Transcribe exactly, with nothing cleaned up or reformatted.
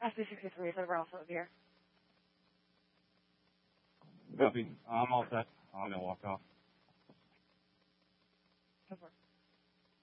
S B sixty-three is over also here. Copy. I'm all set. I'm going to walk off.